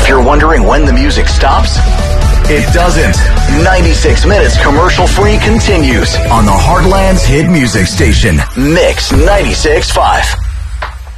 If you're wondering when the music stops, it doesn't. 96 minutes commercial-free continues on the Heartland's hit music station, Mix 96.5.